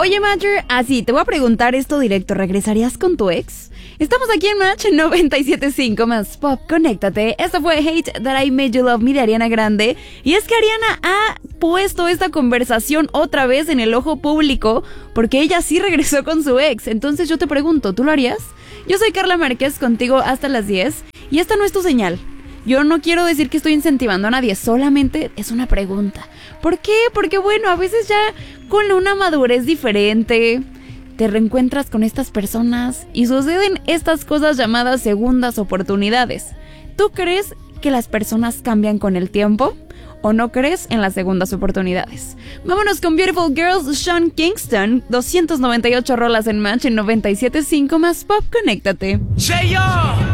Oye, Matcher, así, te voy a preguntar esto directo. ¿Regresarías con tu ex? Estamos aquí en Match 97.5 más Pop, conéctate. Esto fue Hate That I Made You Love Me de Ariana Grande. Y es que Ariana ha puesto esta conversación otra vez en el ojo público porque ella sí regresó con su ex. Entonces yo te pregunto, ¿tú lo harías? Yo soy Carla Márquez, contigo hasta las 10. Y esta no es tu señal. Yo no quiero decir que estoy incentivando a nadie, solamente es una pregunta. ¿Por qué? Porque bueno, a veces ya con una madurez diferente te reencuentras con estas personas y suceden estas cosas llamadas segundas oportunidades. ¿Tú crees que las personas cambian con el tiempo? ¿O no crees en las segundas oportunidades? Vámonos con Beautiful Girls, Sean Kingston, 298 rolas en Match en 97.5 más Pop, conéctate. J.O.